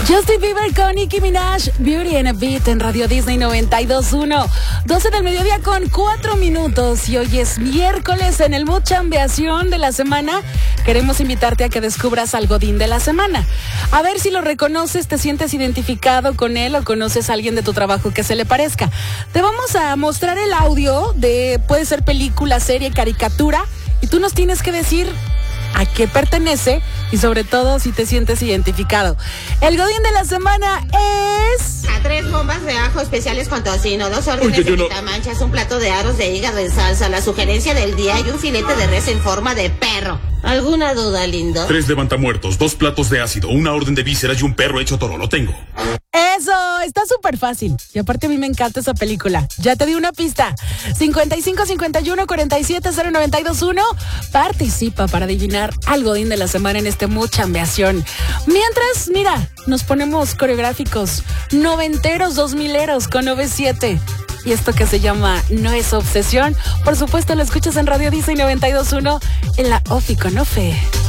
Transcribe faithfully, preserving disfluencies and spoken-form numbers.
Justin Bieber con Nicki Minaj, Beauty and a Beat en Radio Disney noventa y dos punto uno. doce del mediodía con cuatro minutos y hoy es miércoles en el Mood Chambeación de la semana. Queremos invitarte a que descubras al Godín de la semana. A ver si lo reconoces, te sientes identificado con él o conoces a alguien de tu trabajo que se le parezca. Te vamos a mostrar el audio de, puede ser película, serie, caricatura, y tú nos tienes que decir a qué pertenece y sobre todo si te sientes identificado. El Godín de la semana es... A tres bombas de ajo especiales con tocino, dos órdenes Oye, yo de no- quitamanchas, un plato de aros de hígado en salsa, la sugerencia del día y un filete de res en forma de perro. ¿Alguna duda, lindo? Tres levantamuertos, dos platos de ácido, una orden de vísceras y un perro hecho toro. Lo tengo. Eso, está súper fácil. Y aparte a mí me encanta esa película. Ya te di una pista. cincuenta y cinco, cincuenta y uno, cuarenta y siete, cero noventa y dos uno. Participa para adivinar al Godín de la semana en este Mood Chambeación. Mientras, mira, nos ponemos coreográficos, noventeros, dos mileros con noventa y siete. Y esto que se llama No es Obsesión, por supuesto lo escuchas en Radio Disney noventa y dos punto uno en la Ofi con Ofe.